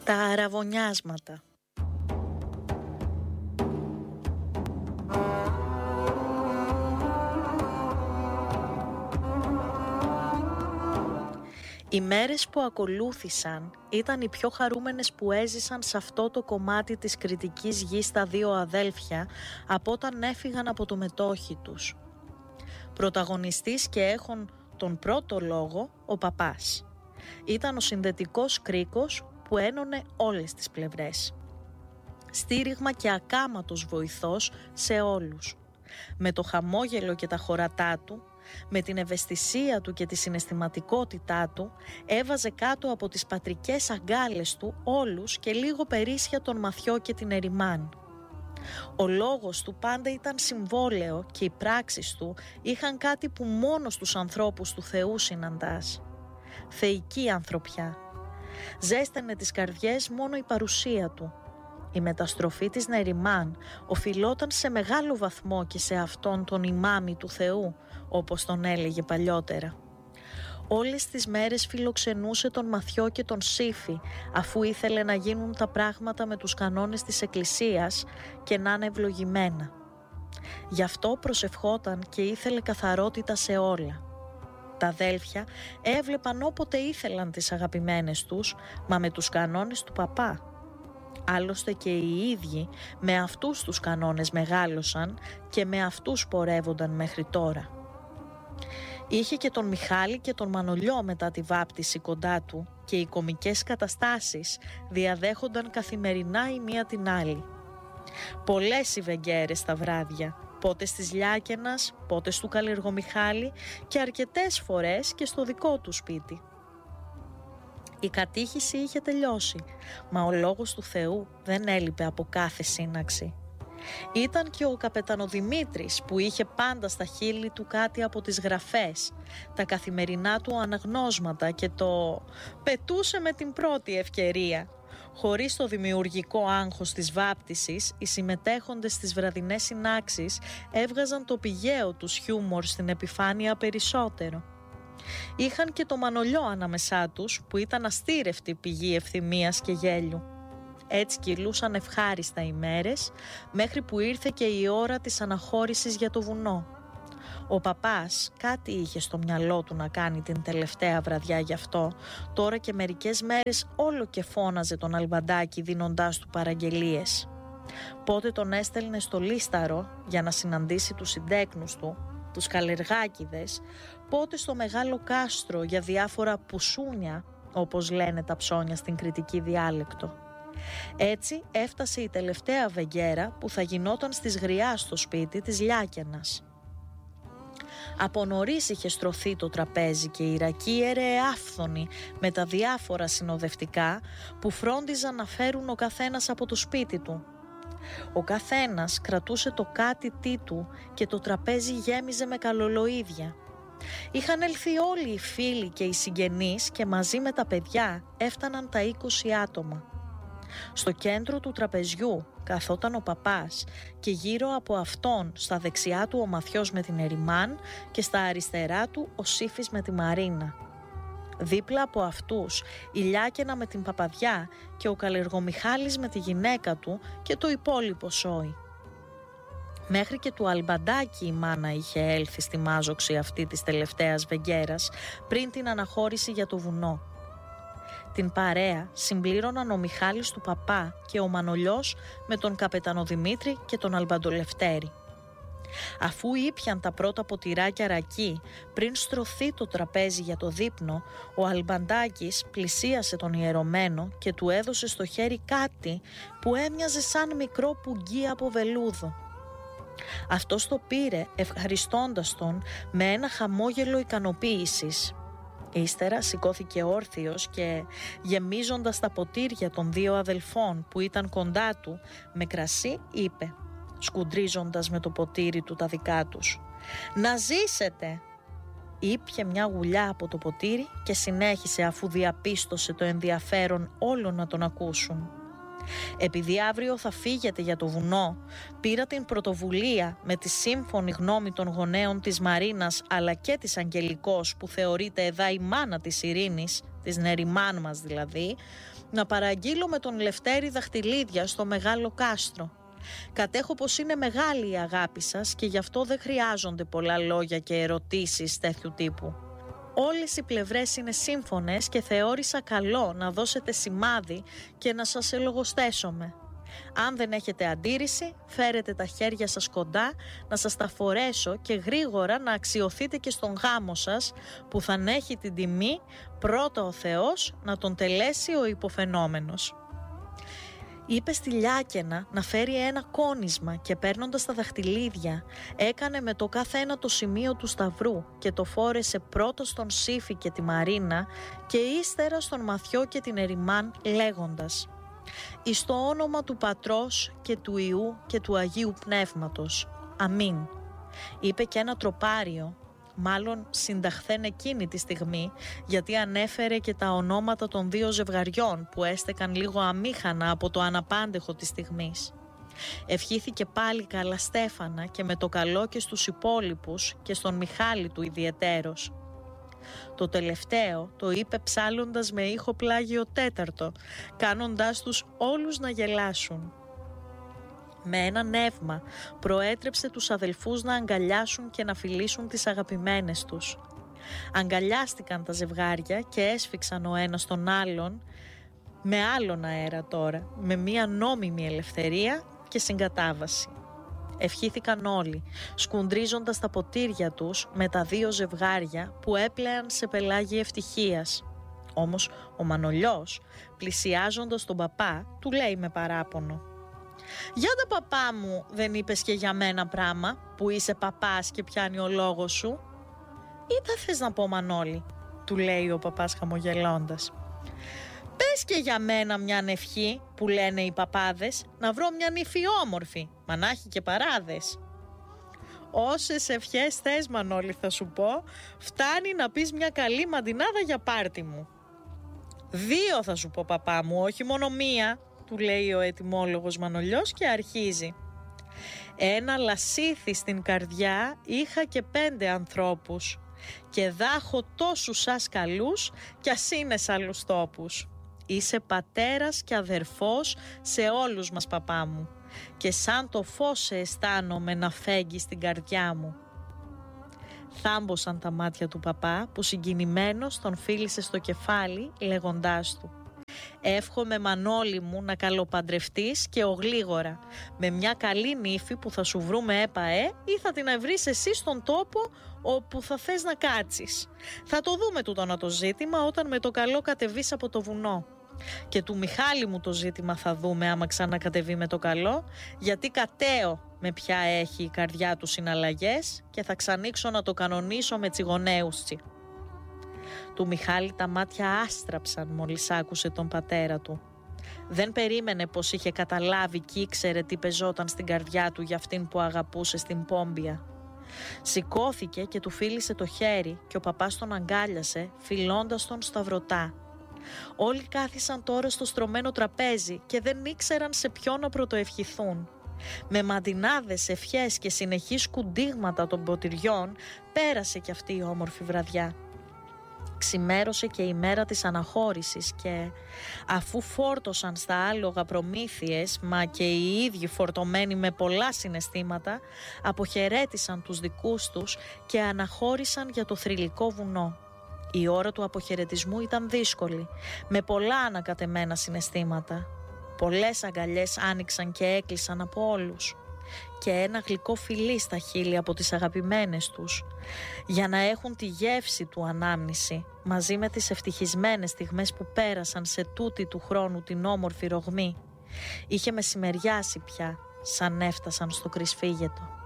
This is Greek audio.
Τα αραβωνιάσματα. Οι μέρες που ακολούθησαν ήταν οι πιο χαρούμενες που έζησαν σε αυτό το κομμάτι της Κρητικής γης τα δύο αδέλφια από όταν έφυγαν από το μετόχι τους. Πρωταγωνιστής και έχων τον πρώτο λόγο ο παπάς. Ήταν ο συνδετικός κρίκος που ένωνε όλες τις πλευρές. Στήριγμα και ακάματος βοηθός σε όλους. Με το χαμόγελο και τα χωρατά του, με την ευαισθησία του και τη συναισθηματικότητά του, έβαζε κάτω από τις πατρικές αγκάλες του όλους και λίγο περίσσια τον Μαθιό και την Ερημάν. Ο λόγος του πάντα ήταν συμβόλαιο και οι πράξεις του είχαν κάτι που μόνο στους ανθρώπους του Θεού συναντάς. Θεϊκή ανθρωπιά. Ζέστανε τις καρδιές μόνο η παρουσία του. Η μεταστροφή της Νερημάν οφειλόταν σε μεγάλο βαθμό και σε αυτόν τον ημάμι του Θεού, όπως τον έλεγε παλιότερα. Όλες τις μέρες φιλοξενούσε τον Μαθιό και τον Σύφη, αφού ήθελε να γίνουν τα πράγματα με τους κανόνες της Εκκλησίας και να είναι ευλογημένα. Γι' αυτό προσευχόταν και ήθελε καθαρότητα σε όλα. Τα αδέλφια έβλεπαν όποτε ήθελαν τις αγαπημένες τους, μα με τους κανόνες του παπά. Άλλωστε και οι ίδιοι με αυτούς τους κανόνες μεγάλωσαν και με αυτούς πορεύονταν μέχρι τώρα. Είχε και τον Μιχάλη και τον Μανολιό μετά τη βάπτιση κοντά του και οι κωμικές καταστάσεις διαδέχονταν καθημερινά η μία την άλλη. Πολλές οι βεγγέρες τα βράδια, πότε στις Λιάκαινας, πότε στου Καλλιεργομιχάλη και αρκετές φορές και στο δικό του σπίτι. Η κατήχηση είχε τελειώσει, μα ο λόγος του Θεού δεν έλειπε από κάθε σύναξη. Ήταν και ο καπετανοδημήτρης που είχε πάντα στα χείλη του κάτι από τις γραφές, τα καθημερινά του αναγνώσματα και το «πετούσε με την πρώτη ευκαιρία». Χωρίς το δημιουργικό άγχος της βάπτισης, οι συμμετέχοντες στις βραδινές συνάξεις έβγαζαν το πηγαίο τους χιούμορ στην επιφάνεια περισσότερο. Είχαν και το Μανολιό ανάμεσά τους που ήταν αστήρευτη πηγή ευθυμίας και γέλιου. Έτσι κυλούσαν ευχάριστα οι μέρες μέχρι που ήρθε και η ώρα της αναχώρησης για το βουνό. Ο παπάς κάτι είχε στο μυαλό του να κάνει την τελευταία βραδιά γι' αυτό, τώρα και μερικές μέρες όλο και φώναζε τον Αλμπαντάκη δίνοντάς του παραγγελίες. Πότε τον έστελνε στο Λίσταρο για να συναντήσει τους συντέκνους του, τους καλλεργάκηδες, πότε στο Μεγάλο Κάστρο για διάφορα πουσούνια, όπως λένε τα ψώνια στην κρητική διάλεκτο. Έτσι έφτασε η τελευταία βεγγέρα που θα γινόταν στις Γριά στο σπίτι της Λιάκαινας. Από νωρίς είχε στρωθεί το τραπέζι και οι ρακίερε άφθονοι με τα διάφορα συνοδευτικά που φρόντιζαν να φέρουν ο καθένας από το σπίτι του. Ο καθένας κρατούσε το κάτι τι του και το τραπέζι γέμιζε με καλολοίδια. Είχαν έλθει όλοι οι φίλοι και οι συγγενείς και μαζί με τα παιδιά έφταναν τα 20 άτομα. Στο κέντρο του τραπεζιού καθόταν ο παπάς και γύρω από αυτόν στα δεξιά του ο Μαθιός με την Ερημάν και στα αριστερά του ο Σύφης με τη Μαρίνα. Δίπλα από αυτούς η Λιάκαινα με την Παπαδιά και ο Καλλιεργομιχάλης με τη γυναίκα του και το υπόλοιπο σόι. Μέχρι και του Αλμπαντάκη η μάνα είχε έλθει στη μάζοξη αυτή της τελευταίας βεγγέρας πριν την αναχώρηση για το βουνό. Την παρέα συμπλήρωναν ο Μιχάλης του παπά και ο Μανολιός με τον Καπετανοδημήτρη και τον Αλμπαντολευτέρη. Αφού ήπιαν τα πρώτα ποτηράκια ρακί πριν στρωθεί το τραπέζι για το δείπνο, ο Αλμπαντάκης πλησίασε τον ιερωμένο και του έδωσε στο χέρι κάτι που έμοιαζε σαν μικρό πουγγί από βελούδο. Αυτός το πήρε ευχαριστώντας τον με ένα χαμόγελο ικανοποίησης. Ύστερα σηκώθηκε όρθιος και γεμίζοντας τα ποτήρια των δύο αδελφών που ήταν κοντά του με κρασί είπε, σκουντρίζοντας με το ποτήρι του τα δικά τους, «Να ζήσετε!» Ήπιε μια γουλιά από το ποτήρι και συνέχισε αφού διαπίστωσε το ενδιαφέρον όλων να τον ακούσουν. Επειδή αύριο θα φύγετε για το βουνό, πήρα την πρωτοβουλία με τη σύμφωνη γνώμη των γονέων της Μαρίνας αλλά και της Αγγελικός, που θεωρείται εδά η μάνα της Ειρήνης, της Νεριμάν μας δηλαδή, να παραγγείλω με τον Λευτέρη δαχτυλίδια στο Μεγάλο Κάστρο. Κατέχω πως είναι μεγάλη η αγάπη σας και γι' αυτό δεν χρειάζονται πολλά λόγια και ερωτήσεις τέτοιου τύπου. Όλες οι πλευρές είναι σύμφωνες και θεώρησα καλό να δώσετε σημάδι και να σας ελογοστέσομαι. Αν δεν έχετε αντίρρηση, φέρετε τα χέρια σας κοντά να σας τα φορέσω και γρήγορα να αξιωθείτε και στον γάμο σας, που θα έχει την τιμή πρώτα ο Θεός να τον τελέσει ο υποφαινόμενος. Είπε στη Λιάκαινα να φέρει ένα κόνισμα και παίρνοντας τα δαχτυλίδια έκανε με το κάθε ένα το σημείο του σταυρού και το φόρεσε πρώτα στον Σύφη και τη Μαρίνα και ύστερα στον Μαθιό και την Ερημάν, λέγοντας «Εις το όνομα του Πατρός και του Υιού και του Αγίου Πνεύματος. Αμήν». Είπε και ένα τροπάριο, μάλλον συνταχθέν εκείνη τη στιγμή, γιατί ανέφερε και τα ονόματα των 2 ζευγαριών που έστεκαν λίγο αμήχανα από το αναπάντεχο της στιγμής. Ευχήθηκε πάλι καλά Στέφανα και με το καλό και στους υπόλοιπους και στον Μιχάλη του ιδιαιτέρως. Το τελευταίο το είπε ψάλλοντας με ήχο πλάγιο τέταρτο, κάνοντάς τους όλους να γελάσουν. Με ένα νεύμα προέτρεψε τους αδελφούς να αγκαλιάσουν και να φιλήσουν τις αγαπημένες τους. Αγκαλιάστηκαν τα ζευγάρια και έσφιξαν ο ένας τον άλλον, με άλλον αέρα τώρα, με μία νόμιμη ελευθερία και συγκατάβαση. Ευχήθηκαν όλοι, σκουντρίζοντας τα ποτήρια τους με τα 2 ζευγάρια που έπλεαν σε πελάγι ευτυχίας. Όμως ο Μανολιός, πλησιάζοντας τον παπά, του λέει με παράπονο «Για τα παπά μου, δεν είπες και για μένα πράμα, που είσαι παπάς και πιάνει ο λόγος σου?» «Ή τα θες να πω, Μανώλη?» του λέει ο παπάς χαμογελώντας. «Πες και για μένα μιαν ευχή που λένε οι παπάδες, να βρω μια νύφη όμορφη, μανάχη και παράδες». «Όσες ευχές θες, Μανώλη, θα σου πω, φτάνει να πεις μια καλή μαντινάδα για πάρτι μου». «2 θα σου πω, παπά μου, όχι μόνο μία», του λέει ο ετοιμόλογος Μανολιός και αρχίζει. «Ένα λασίθι στην καρδιά είχα και 5 ανθρώπους και δάχω τόσους σας καλούς κι ας είναι σ' άλλους τόπους. Είσαι πατέρας και αδερφός σε όλους μας, παπά μου, και σαν το φως σε αισθάνομαι να φέγγει στην καρδιά μου». Θάμποσαν τα μάτια του παπά που συγκινημένος τον φίλησε στο κεφάλι λέγοντάς του «Εύχομαι, Μανώλη μου, να καλοπαντρευτείς και ογλίγορα, με μια καλή νύφη που θα σου βρούμε έπαε ή θα την βρεις εσύ στον τόπο όπου θα θες να κάτσεις. Θα το δούμε τούτο να το ζήτημα όταν με το καλό κατεβείς από το βουνό. Και του Μιχάλη μου το ζήτημα θα δούμε άμα ξανακατεβεί με το καλό, γιατί κατέω με ποια έχει η καρδιά του συναλλαγές και θα ξανοίξω να το κανονίσω με τσιγονέουστσι». Του Μιχάλη τα μάτια άστραψαν μόλις άκουσε τον πατέρα του. Δεν περίμενε πως είχε καταλάβει κι ήξερε τι πεζόταν στην καρδιά του για αυτήν που αγαπούσε στην Πόμπια. Σηκώθηκε και του φίλησε το χέρι και ο παπάς τον αγκάλιασε φιλώντας τον σταυρωτά. Όλοι κάθισαν τώρα στο στρωμένο τραπέζι και δεν ήξεραν σε ποιο να πρωτοευχηθούν. Με μαντινάδες, ευχές και συνεχείς κουντίγματα των ποτηριών πέρασε κι αυτή η όμορφη βραδιά. Ξημέρωσε και η μέρα της αναχώρησης και αφού φόρτωσαν στα άλογα προμήθειες, μα και οι ίδιοι φορτωμένοι με πολλά συναισθήματα, αποχαιρέτησαν τους δικούς τους και αναχώρησαν για το θρυλικό βουνό. Η ώρα του αποχαιρετισμού ήταν δύσκολη, με πολλά ανακατεμένα συναισθήματα. Πολλές αγκαλιές άνοιξαν και έκλεισαν από όλους και ένα γλυκό φιλί στα χείλη από τις αγαπημένες τους, για να έχουν τη γεύση του ανάμνηση μαζί με τις ευτυχισμένες στιγμές που πέρασαν σε τούτη του χρόνου την όμορφη ρογμή. Είχε μεσημεριάσει πια σαν έφτασαν στο Κρυσφύγετο.